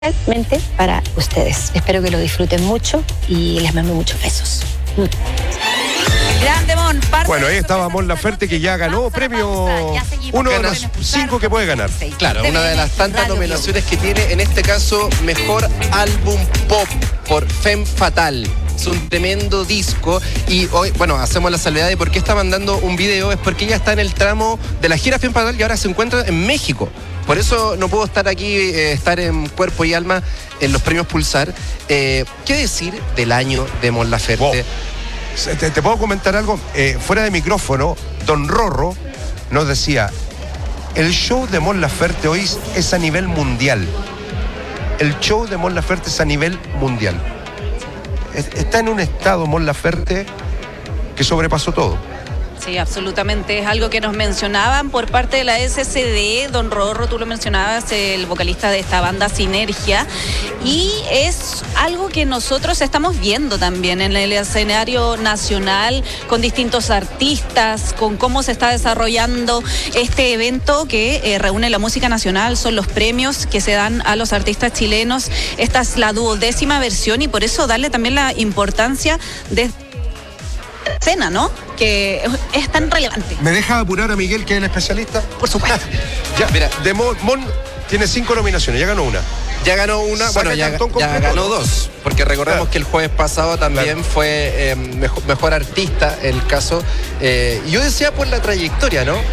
especialmente para ustedes. Espero que lo disfruten mucho y les mando muchos besos. Grande Mon, bueno, ahí estaba Mon Laferte, que ya ganó premio, uno de los 5 que puede ganar. Claro, una de las tantas nominaciones que tiene, en este caso, Mejor Álbum Pop por Femme Fatale. Es un tremendo disco y hoy, bueno, hacemos la salvedad de por qué está mandando un video, es porque ella está en el tramo de la gira Femme Fatale y ahora se encuentra en México. Por eso no puedo estar aquí, estar en cuerpo y alma en los premios Pulsar. ¿Qué decir del año de Mon Laferte? Wow. ¿Te puedo comentar algo? Fuera de micrófono, Don Rorro nos decía, el show de Mon Laferte hoy es a nivel mundial. El show de Mon Laferte es a nivel mundial. Está en un estado Mon Laferte que sobrepasó todo. Sí, absolutamente. Es algo que nos mencionaban por parte de la SCD, Don Rorro, tú lo mencionabas, el vocalista de esta banda Sinergia, y es algo que nosotros estamos viendo también en el escenario nacional, con distintos artistas, con cómo se está desarrollando este evento que reúne la música nacional, son los premios que se dan a los artistas chilenos. Esta es la 12ª versión y por eso darle también la importancia de escena, ¿no? Que es tan relevante. ¿Me deja apurar a Miguel, que es el especialista? Por supuesto. Ya, mira, de Mon tiene 5 nominaciones, ya ganó una. Ya ganó una, bueno, ya ganó 2, porque recordemos que el jueves pasado también fue mejor artista el caso. Yo decía por la trayectoria, ¿no?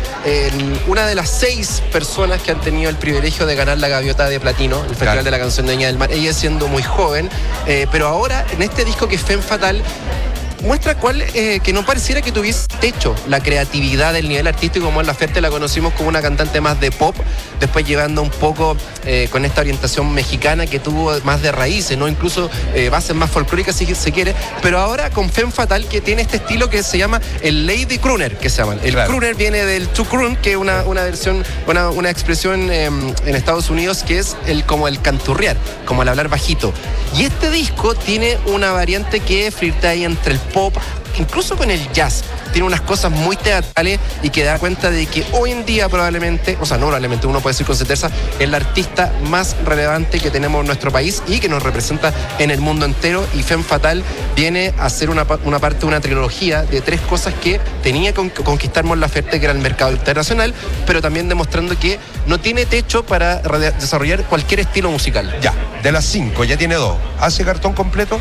Una de las 6 personas que han tenido el privilegio de ganar la Gaviota de Platino, el Festival de la Canción de Viña del Mar, ella siendo muy joven, pero ahora en este disco que es Femme Fatale, muestra que no pareciera que tuviese techo la creatividad del nivel artístico. Como Mon Laferte la conocimos como una cantante más de pop, después llevando un poco con esta orientación mexicana que tuvo más de raíces, ¿no? Incluso bases más folclóricas si se quiere, pero ahora con Femme Fatale, que tiene este estilo que se llama el Lady Crooner, que se llama. El crooner viene del to croon, que es una versión, una expresión en Estados Unidos que es como el canturrear, como el hablar bajito. Y este disco tiene una variante que flirtea ahí entre el pop, incluso con el jazz. Tiene unas cosas muy teatrales y que da cuenta de que hoy en día probablemente, o sea, no probablemente, uno puede decir con certeza, es la artista más relevante que tenemos en nuestro país y que nos representa en el mundo entero. Y Femme Fatale viene a ser una parte de una trilogía de 3 cosas que tenía que conquistar Mon Laferte, que era el mercado internacional, pero también demostrando que no tiene techo para desarrollar cualquier estilo musical. Ya, de las 5 ya tiene 2. ¿Hace cartón completo?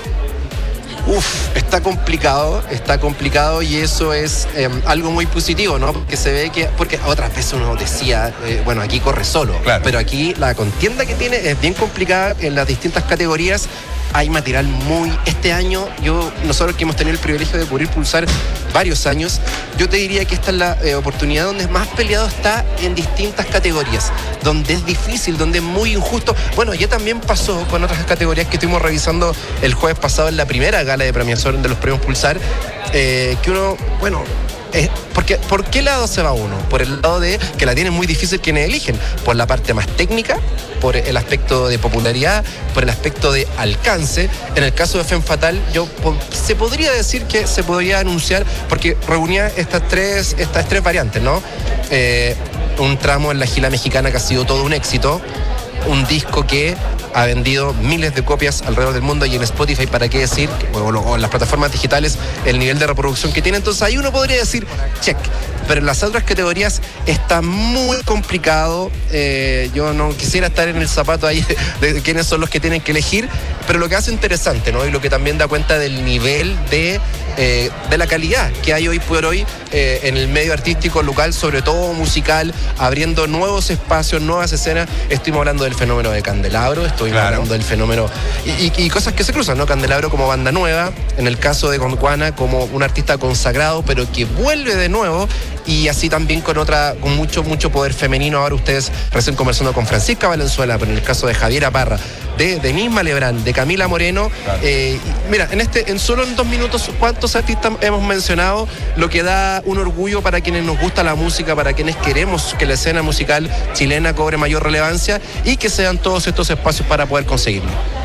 Está complicado y eso es algo muy positivo, ¿no? Porque se ve que, porque otras veces uno decía, bueno, aquí corre solo, claro, pero aquí la contienda que tiene es bien complicada en las distintas categorías. Hay material este año, nosotros que hemos tenido el privilegio de cubrir Pulsar varios años, yo te diría que esta es la oportunidad donde más peleado está en distintas categorías, donde es difícil, donde es muy injusto. Bueno, ya también pasó con otras categorías que estuvimos revisando el jueves pasado en la primera gala de premiación de los premios Pulsar, que uno, bueno, ¿por qué lado se va uno? Por el lado de que la tienen muy difícil quienes eligen, por la parte más técnica, por el aspecto de popularidad, por el aspecto de alcance. En el caso de Femme Fatale, se podría decir que se podría anunciar, porque reunía estas tres variantes, ¿no? Un tramo en la gira mexicana que ha sido todo un éxito, un disco que ha vendido miles de copias alrededor del mundo y en Spotify, para qué decir, o en las plataformas digitales, el nivel de reproducción que tiene. Entonces ahí uno podría decir, check. Pero en las otras categorías está muy complicado. Yo no quisiera estar en el zapato ahí de quiénes son los que tienen que elegir, pero lo que hace interesante, ¿no? Y lo que también da cuenta del nivel de la calidad que hay hoy por hoy en el medio artístico local, sobre todo musical, abriendo nuevos espacios, nuevas escenas. Estuvimos hablando del fenómeno de Candelabro, hablando del fenómeno y cosas que se cruzan, ¿no? Candelabro como banda nueva, en el caso de Gondwana como un artista consagrado, pero que vuelve de nuevo, y así también con mucho poder femenino. Ahora ustedes recién conversando con Francisca Valenzuela, pero en el caso de Javiera Parra, de Denise Malebrán, de Camila Moreno, claro. Mira, en solo 2 minutos, ¿cuántos artistas hemos mencionado? Lo que da un orgullo para quienes nos gusta la música, para quienes queremos que la escena musical chilena cobre mayor relevancia y que sean todos estos espacios para poder conseguirlo.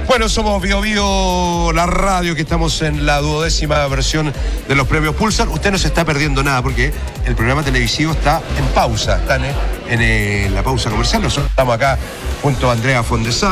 Bueno, somos Bio Bio, la radio, que estamos en la 12ª versión de los premios Pulsar. Usted no se está perdiendo nada porque el programa televisivo está en pausa, están en la pausa comercial. Nosotros estamos acá junto a Andrea Fondesá.